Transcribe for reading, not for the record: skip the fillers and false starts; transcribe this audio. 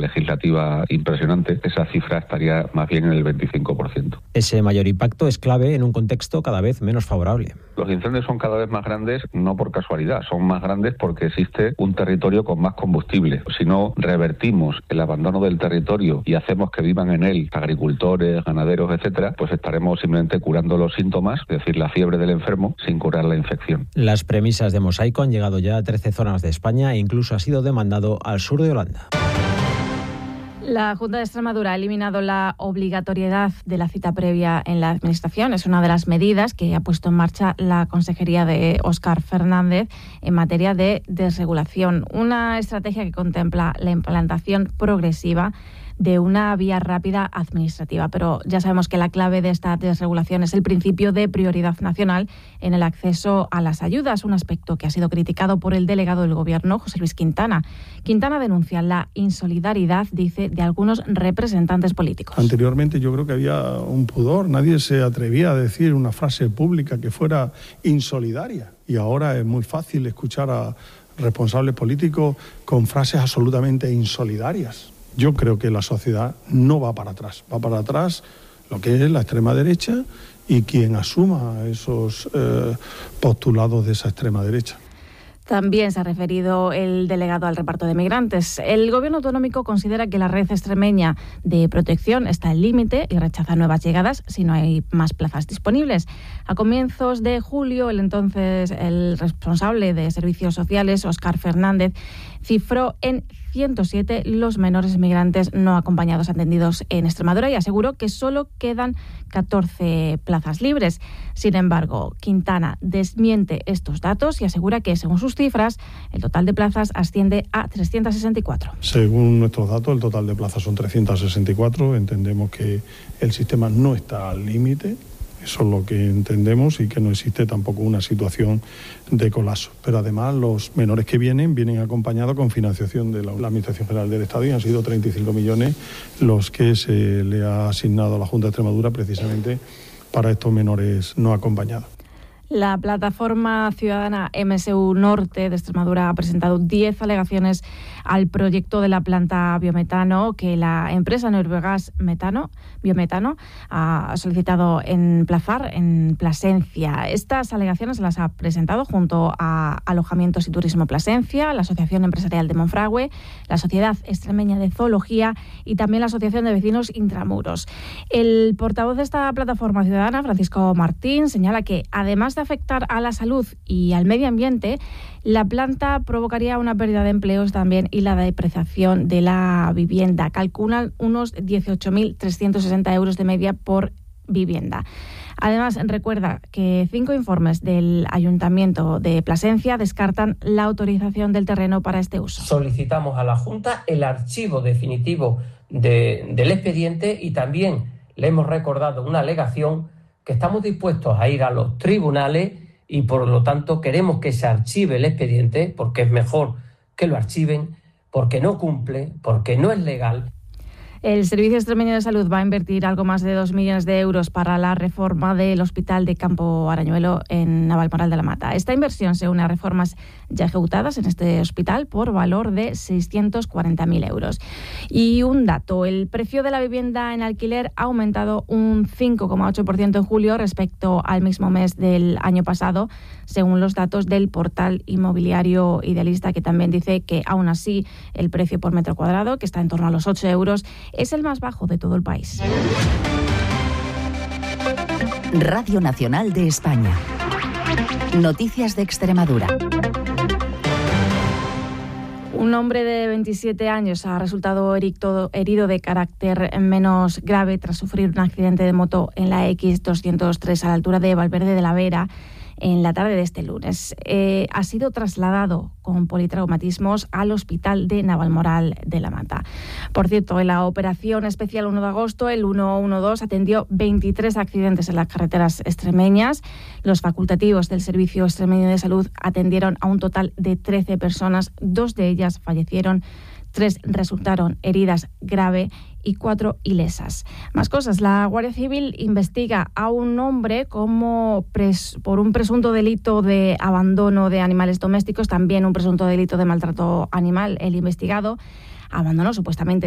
legislativa impresionante, esa cifra estaría más bien en el 25%. Ese mayor impacto es clave en un contexto cada vez menos favorable. Los incendios son cada vez más grandes, no por casualidad, son más grandes porque existe un territorio con más combustible. Si no revertimos el abandono del territorio y hacemos que vivan en él agricultores, ganaderos, etcétera, pues estaremos simplemente curando los síntomas, es decir, la fiebre del enfermo, sin curar la infección. Las premisas de Mosaico han llegado ya a 13 zonas de España e incluso ha sido demandado al sur de Holanda. La Junta de Extremadura ha eliminado la obligatoriedad de la cita previa en la Administración. Es una de las medidas que ha puesto en marcha la Consejería de Óscar Fernández en materia de desregulación. Una estrategia que contempla la implantación progresiva de una vía rápida administrativa. Pero ya sabemos que la clave de esta desregulación es el principio de prioridad nacional en el acceso a las ayudas, un aspecto que ha sido criticado por el delegado del Gobierno, José Luis Quintana. Quintana denuncia la insolidaridad, dice, de algunos representantes políticos. Anteriormente yo creo que había un pudor, nadie se atrevía a decir una frase pública que fuera insolidaria. Y ahora es muy fácil escuchar a responsables políticos con frases absolutamente insolidarias. Yo creo que la sociedad no va para atrás, va para atrás lo que es la extrema derecha y quien asuma esos postulados de esa extrema derecha. También se ha referido el delegado al reparto de migrantes. El Gobierno autonómico considera que la red extremeña de protección está al límite y rechaza nuevas llegadas si no hay más plazas disponibles. A comienzos de julio, el responsable de Servicios Sociales, Óscar Fernández, cifró en 107 los menores migrantes no acompañados atendidos en Extremadura y aseguró que solo quedan 14 plazas libres. Sin embargo, Quintana desmiente estos datos y asegura que, según sus cifras, el total de plazas asciende a 364. Según nuestros datos, el total de plazas son 364. Entendemos que el sistema no está al límite. Eso es lo que entendemos y que no existe tampoco una situación de colapso. Pero además los menores que vienen acompañados con financiación de la Administración General del Estado y han sido 35 millones los que se le ha asignado a la Junta de Extremadura precisamente para estos menores no acompañados. La plataforma ciudadana MSU Norte de Extremadura ha presentado 10 alegaciones al proyecto de la planta biometano que la empresa Norvegas Biometano ha solicitado emplazar en Plasencia. Estas alegaciones las ha presentado junto a Alojamientos y Turismo Plasencia, la Asociación Empresarial de Monfragüe, la Sociedad Extremeña de Zoología y también la Asociación de Vecinos Intramuros. El portavoz de esta plataforma ciudadana, Francisco Martín, señala que además de afectar a la salud y al medio ambiente, la planta provocaría una pérdida de empleos también y la depreciación de la vivienda. Calculan unos 18.360 euros de media por vivienda. Además, recuerda que 5 informes del Ayuntamiento de Plasencia descartan la autorización del terreno para este uso. Solicitamos a la Junta el archivo definitivo del expediente y también le hemos recordado una alegación que estamos dispuestos a ir a los tribunales y por lo tanto queremos que se archive el expediente porque es mejor que lo archiven, porque no cumple, porque no es legal. El Servicio Extremeño de Salud va a invertir algo más de 2 millones de euros para la reforma del Hospital de Campo Arañuelo en Navalmoral de la Mata. Esta inversión se une a reformas ya ejecutadas en este hospital por valor de 640.000 euros. Y un dato, el precio de la vivienda en alquiler ha aumentado un 5,8% en julio respecto al mismo mes del año pasado, según los datos del portal inmobiliario Idealista, que también dice que aún así el precio por metro cuadrado, que está en torno a los 8 euros, es el más bajo de todo el país. Radio Nacional de España. Noticias de Extremadura. Un hombre de 27 años ha resultado herido de carácter menos grave tras sufrir un accidente de moto en la X203 a la altura de Valverde de la Vera en la tarde de este lunes. Ha sido trasladado con politraumatismos al Hospital de Navalmoral de la Mata. Por cierto, en la operación especial 1 de agosto, el 112 atendió 23 accidentes en las carreteras extremeñas. Los facultativos del Servicio Extremeño de Salud atendieron a un total de 13 personas. 2 de ellas fallecieron, 3 resultaron heridas grave y 4 ilesas. Más cosas. La Guardia Civil investiga a un hombre por un presunto delito de abandono de animales domésticos, también un presunto delito de maltrato animal. El investigado abandonó supuestamente